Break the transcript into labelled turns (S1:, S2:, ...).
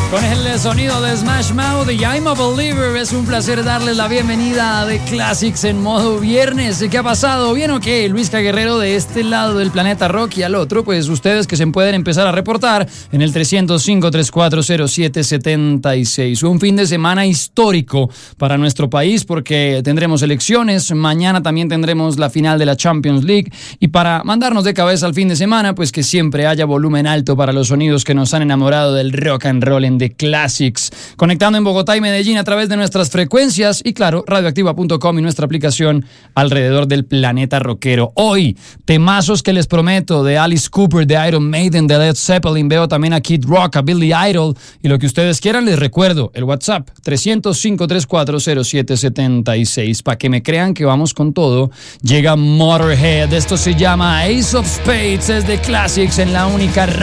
S1: Con el sonido de Smash Mouth y I'm a Believer, es un placer darles la bienvenida a The Classics en modo viernes. ¿Qué ha pasado? ¿Bien o qué? Luis Caguerrero de este lado del planeta rock y al otro, pues ustedes que se pueden empezar a reportar en el 305-3407-76. Un fin de semana histórico para nuestro país porque tendremos elecciones, mañana también tendremos la final de la Champions League y para mandarnos de cabeza al fin de semana, pues que siempre haya volumen alto para los sonidos que nos han enamorado del rock and roll en The Classics, conectando en Bogotá y Medellín a través de nuestras frecuencias y claro, radioactiva.com y nuestra aplicación alrededor del planeta rockero. Hoy, temazos que les prometo de Alice Cooper, de Iron Maiden, de Led Zeppelin, veo también a Kid Rock, a Billy Idol y lo que ustedes quieran. Les recuerdo el WhatsApp 305-3407-76 para que me crean que vamos con todo. Llega Motorhead, esto se llama Ace of Spades, es The Classics en la única